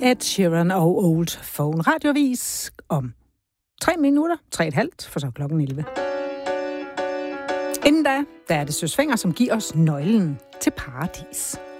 Ed Sheeran og Old Phone. Radiovis om 3 minutter, 3,5, for så klokken 11. Inden da er det Søs Fenger, som giver os nøglen til paradis.